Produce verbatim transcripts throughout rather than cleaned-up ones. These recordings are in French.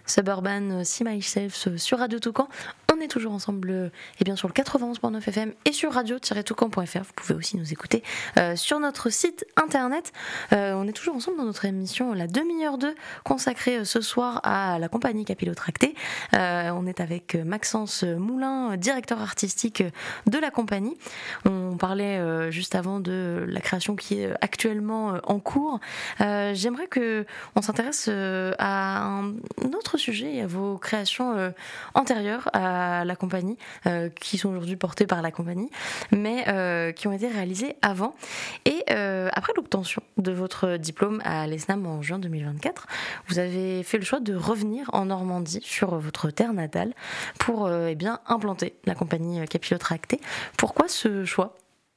Suburban See Myself sur Radio Toucan. On est toujours ensemble euh, et bien sur le quatre-vingt-onze virgule neuf F M et sur radio tiret toucan point F R. Vous pouvez aussi nous écouter euh, sur notre site internet. Euh, on est toujours ensemble dans notre émission La demi-heure deux, consacrée euh, ce soir à la compagnie Capillotractée. Euh, on est avec Maxence Moulin, directeur artistique de la compagnie. On parlait euh, juste avant de la création qui est actuellement euh, en cours. Euh, j'aimerais que on s'intéresse euh, à un autre sujet et à vos créations euh, antérieures à la compagnie, euh, qui sont aujourd'hui portées par la compagnie, mais euh, qui ont été réalisées avant. Et euh, après l'obtention de votre diplôme à l'ESNAM en juin deux mille vingt-quatre, vous avez fait le choix de revenir en Normandie, sur votre terre natale, pour euh, eh bien, implanter la compagnie Capillotractée. Pourquoi ce choix ?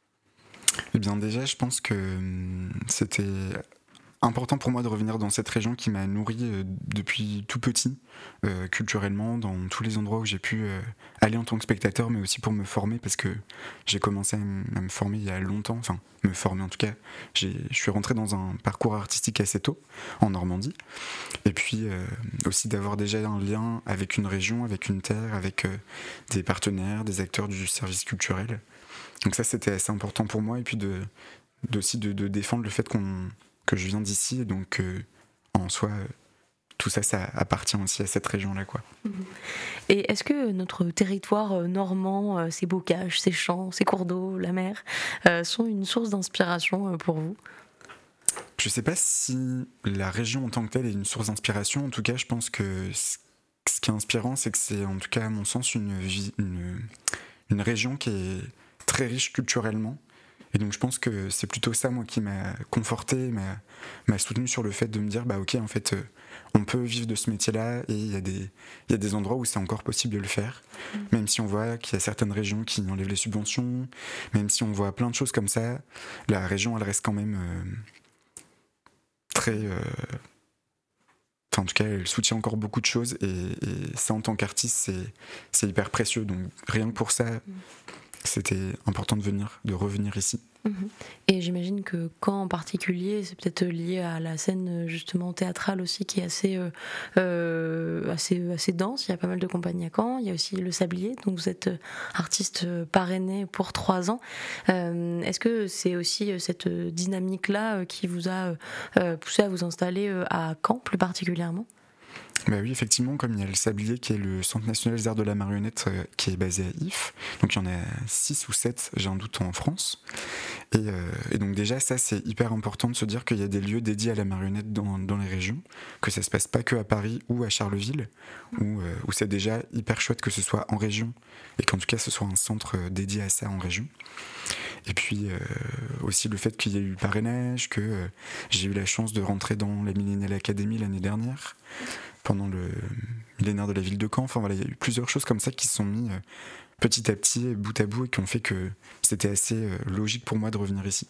Eh bien déjà, je pense que c'était important pour moi de revenir dans cette région qui m'a nourri euh, depuis tout petit, euh, culturellement, dans tous les endroits où j'ai pu euh, aller en tant que spectateur, mais aussi pour me former, parce que j'ai commencé à, m- à me former il y a longtemps, enfin me former en tout cas, j'ai, je suis rentré dans un parcours artistique assez tôt, en Normandie, et puis euh, aussi d'avoir déjà un lien avec une région, avec une terre, avec euh, des partenaires, des acteurs du service culturel. Donc ça, c'était assez important pour moi, et puis de, de, aussi de, de défendre le fait qu'on que je viens d'ici, et donc euh, en soi, euh, tout ça, ça appartient aussi à cette région-là, quoi. Et est-ce que notre territoire euh, normand, euh, ses bocages, ses champs, ses cours d'eau, la mer, euh, sont une source d'inspiration euh, pour vous ? Je sais pas si la région en tant que telle est une source d'inspiration. En tout cas, je pense que ce ce qui est inspirant, c'est que c'est, en tout cas à mon sens, une, vie, une, une région qui est très riche culturellement. Et donc je pense que c'est plutôt ça, moi, qui m'a conforté, m'a, m'a soutenu sur le fait de me dire, bah ok, en fait, euh, on peut vivre de ce métier-là, et il y a des, il y a des endroits où c'est encore possible de le faire, mmh. Même si on voit qu'il y a certaines régions qui enlèvent les subventions, même si on voit plein de choses comme ça, la région, elle reste quand même euh, très... Euh, Enfin, en tout cas, elle soutient encore beaucoup de choses, et, et ça, en tant qu'artiste, c'est, c'est hyper précieux. Donc rien que pour ça, mmh. C'était important de venir, de revenir ici. Mmh. Et j'imagine que Caen en particulier, c'est peut-être lié à la scène justement théâtrale aussi, qui est assez, euh, euh, assez, assez dense. Il y a pas mal de compagnies à Caen. Il y a aussi le Sablier, donc vous êtes artiste parrainé pour trois ans. Euh, est-ce que c'est aussi cette dynamique-là qui vous a euh, poussé à vous installer à Caen plus particulièrement ? Bah oui, effectivement, comme il y a le Sablier qui est le Centre national des arts de la marionnette euh, qui est basé à Ifs, donc il y en a six ou sept, j'ai un doute, en France, et, euh, et donc déjà ça, c'est hyper important de se dire qu'il y a des lieux dédiés à la marionnette dans, dans les régions, que ça se passe pas que à Paris ou à Charleville, où, euh, où c'est déjà hyper chouette que ce soit en région, et qu'en tout cas ce soit un centre dédié à ça en région. Et puis euh, aussi le fait qu'il y ait eu le parrainage, que euh, j'ai eu la chance de rentrer dans la Millennial Academy l'année dernière, pendant le millénaire de la ville de Caen. Enfin voilà, il y a eu plusieurs choses comme ça qui se sont mis euh, petit à petit, bout à bout, et qui ont fait que c'était assez euh, logique pour moi de revenir ici.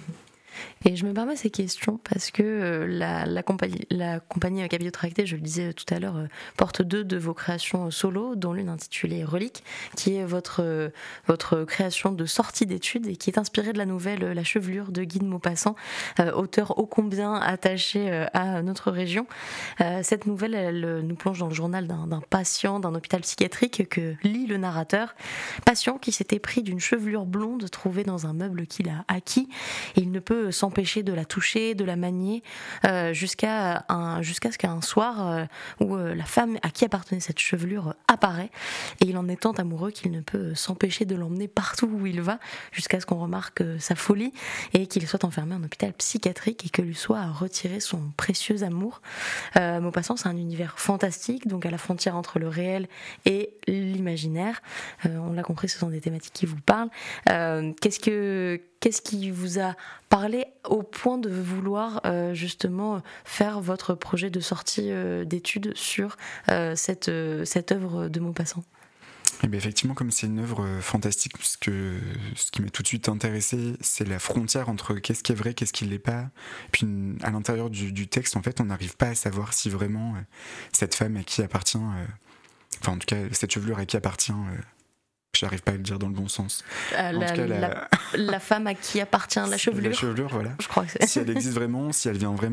Et je me permets ces questions parce que euh, la, la compagnie, la compagnie Capillotractée, je le disais tout à l'heure, euh, porte deux de vos créations solo, dont l'une intitulée Relique, qui est votre, euh, votre création de sortie d'études et qui est inspirée de la nouvelle La Chevelure de Guy de Maupassant, euh, auteur ô combien attaché euh, à notre région. Euh, cette nouvelle, elle euh, nous plonge dans le journal d'un, d'un patient d'un hôpital psychiatrique que lit le narrateur. Patient qui s'était pris d'une chevelure blonde trouvée dans un meuble qu'il a acquis, et il ne peut s'empêcher de la toucher, de la manier, euh, jusqu'à, un, jusqu'à ce qu'un soir euh, où euh, la femme à qui appartenait cette chevelure euh, apparaît, et il en est tant amoureux qu'il ne peut s'empêcher de l'emmener partout où il va, jusqu'à ce qu'on remarque euh, sa folie et qu'il soit enfermé en hôpital psychiatrique et que lui soit retiré son précieux amour. Euh, Maupassant, c'est un univers fantastique, donc à la frontière entre le réel et l'imaginaire. Euh, on l'a compris, ce sont des thématiques qui vous parlent. Euh, qu'est-ce que Qu'est-ce qui vous a parlé au point de vouloir euh, justement faire votre projet de sortie euh, d'études sur euh, cette, euh, cette œuvre de Maupassant ? Et bien effectivement, comme c'est une œuvre fantastique, puisque ce qui m'a tout de suite intéressé, c'est la frontière entre qu'est-ce qui est vrai, qu'est-ce qui ne l'est pas. Et puis à l'intérieur du, du texte, en fait, on n'arrive pas à savoir si vraiment euh, cette femme à qui appartient, euh, enfin en tout cas cette chevelure à qui appartient, euh, j'arrive pas à le dire dans le bon sens. Euh, en la, tout cas, la... La, la femme à qui appartient la chevelure. La chevelure, voilà. Je crois que c'est. Si elle existe vraiment, si elle vient vraiment